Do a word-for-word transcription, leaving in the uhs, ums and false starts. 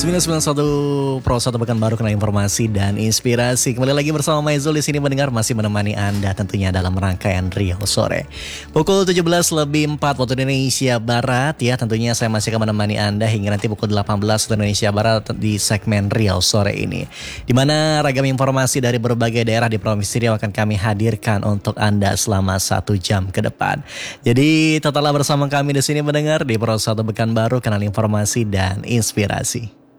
sembilan sembilan satu Pro satu Pekan Baru, kenal informasi dan inspirasi. Kembali lagi bersama Maizul di sini mendengar, masih menemani Anda tentunya dalam rangkaian Rio Sore. Pukul tujuh belas lebih empat waktu Indonesia Barat ya. Tentunya saya masih akan menemani Anda hingga nanti pukul delapan belas waktu Indonesia Barat di segmen Rio Sore ini. Di mana ragam informasi dari berbagai daerah di Provinsi Riau akan kami hadirkan untuk Anda selama satu jam ke depan. Jadi tetaplah bersama kami di sini mendengar di Pro satu Pekan Baru, kenal informasi dan inspirasi.